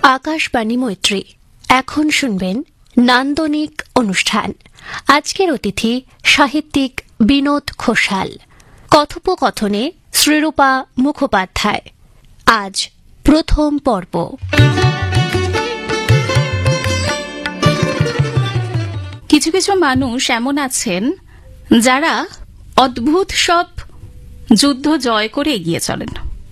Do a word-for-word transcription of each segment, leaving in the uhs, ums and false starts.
আকাশবাণী মৈত্রী। এখন শুনবেন নান্দনিক অনুষ্ঠান। আজকের অতিথি সাহিত্যিক বিনোদ ঘোষাল। কথোপকথনে শ্রীরূপা মুখোপাধ্যায়। আজ প্রথম পর্ব। কিছু কিছু মানুষ এমন আছেন যারা অদ্ভুত সব যুদ্ধ জয় করে এগিয়ে চলেন।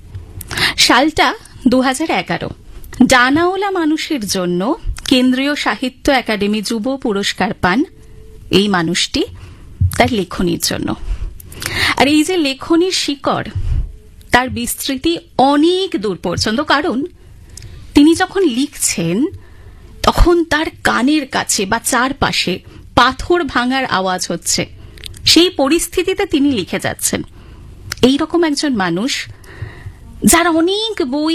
সালটা দু হাজার এগারো। ডানাওলা মানুষের জন্য কেন্দ্রীয় সাহিত্য একাডেমি যুব পুরস্কার পান এই মানুষটি তার লেখনীর জন্য। আর এই যে লেখনীর শিকড়, তার বিস্তৃতি অনেক দূর পর্যন্ত। কারণ তিনি যখন লিখছেন তখন তার কানের কাছে বা চারপাশে পাথর ভাঙার আওয়াজ হচ্ছে, সেই পরিস্থিতিতে তিনি লিখে যাচ্ছেন। এই রকম একজন মানুষ, যার অনেক বই,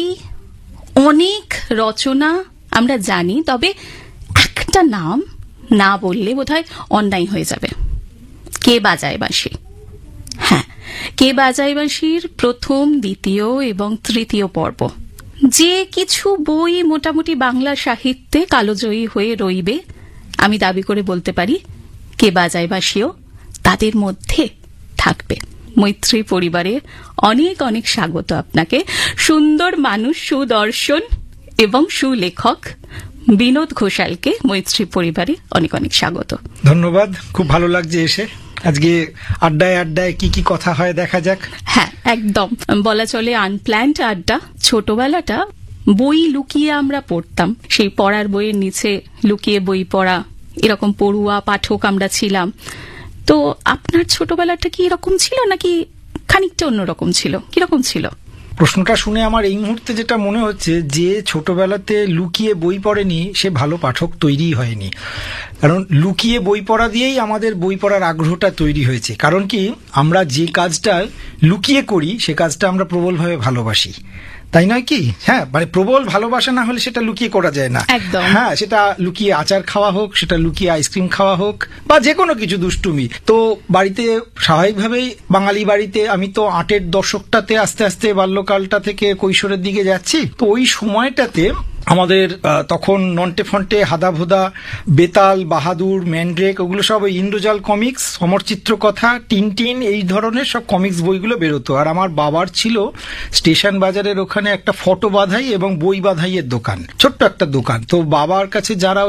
অনেক রচনা আমরা জানি, তবে একটা নাম না বললে বোধহয় অন্যায় হয়ে যাবে। কে বাজায় বাঁশি। হ্যাঁ, কে বাজায় বাঁশির প্রথম, দ্বিতীয় এবং তৃতীয় পর্ব, যে কিছু বই মোটামুটি বাংলা সাহিত্যে কালোজয়ী হয়ে রইবে, আমি দাবি করে বলতে পারি কে বাজায় বাঁশিও তাদের মধ্যে থাকবে। মৈত্রী পরিবারে অনেক অনেক স্বাগত আপনাকে। সুন্দর মানুষ, সুদর্শন এবং সুলেখক বিনোদ ঘোষালকে মৈত্রী পরিবারে অনেক অনেক স্বাগত। ধন্যবাদ, খুব ভালো লাগছে এসে। আজকে আড্ডায় আড্ডায় কি কি কথা হয় দেখা যাক। হ্যাঁ, একদম বলা চলে আনপ্ল্যান্ড আড্ডা। ছোটবেলাটা বই লুকিয়ে আমরা পড়তাম, সেই পড়ার বইয়ের নিচে লুকিয়ে বই পড়া, এরকম পড়ুয়া পাঠক আমরা ছিলাম। তো আপনার ছোটবেলাটা কি এরকম ছিল নাকি খানিকটা অন্যরকম ছিল? কিরকম ছিল? প্রশ্নটা শুনে আমার এই মুহূর্তে যেটা মনে হচ্ছে, যে ছোটবেলাতে লুকিয়ে বই পড়েনি সে ভালো পাঠক তৈরি হয়নি। কারণ লুকিয়ে বই পড়া দিয়েই আমাদের বই পড়ার আগ্রহটা তৈরি হয়েছে। কারণ কি, আমরা যে কাজটা লুকিয়ে করি সে কাজটা আমরা প্রবলভাবে ভালোবাসি, তাই নয় কি? হ্যাঁ, মানে প্রবল ভালোবাসা না হলে সেটা লুকিয়ে করা যায় না। হ্যাঁ, সেটা লুকিয়ে আচার খাওয়া হোক, সেটা লুকিয়ে আইসক্রিম খাওয়া হোক, বা যে কোনো কিছু দুষ্টুমি। তো বাড়িতে স্বাভাবিকভাবেই, বাঙালি বাড়িতে, আমি তো আটের দশকটাতে আস্তে আস্তে বাল্যকালটা থেকে কৈশোরের দিকে যাচ্ছি। তো ওই সময়টাতে আমাদের তখন নন্টে ফন্টে, হাদাভোদা, বেতাল, বাহাদুর, ম্যান্ড্রেক, ওগুলো সব ওই ইন্দ্রজাল কমিক্স, সমরচিত্র কথা, টিনটিন, এই ধরনের সব কমিক্স বইগুলো বেরোতো। আর আমার বাবার ছিল স্টেশন বাজারের ওখানে একটা ফটো বাঁধাই এবং বই বাঁধাইয়ের দোকান, ছোট্ট একটা দোকান। তো বাবার কাছে যারা